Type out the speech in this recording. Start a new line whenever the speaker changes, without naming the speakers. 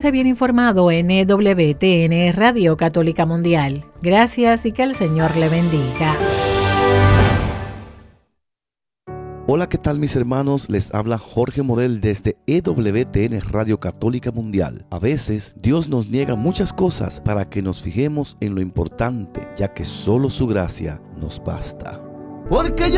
Manténgase bien informado en EWTN Radio Católica Mundial. Gracias y que el Señor le bendiga.
Hola, ¿qué tal mis hermanos? Les habla Jorge Morel desde EWTN Radio Católica Mundial. A veces Dios nos niega muchas cosas para que nos fijemos en lo importante, ya que solo su gracia nos basta.
Porque yo